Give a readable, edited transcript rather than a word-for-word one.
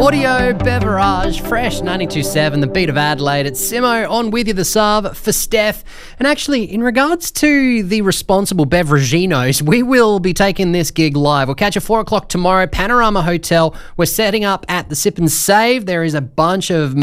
Audio Beverage, fresh 92.7, the beat of Adelaide. It's Simo on with you this hour for Steph. And actually, in regards to the responsible beveraginos, we will be taking this gig live. We'll catch you 4 o'clock tomorrow, Panorama Hotel. We're setting up at the Sip and Save. There is a bunch of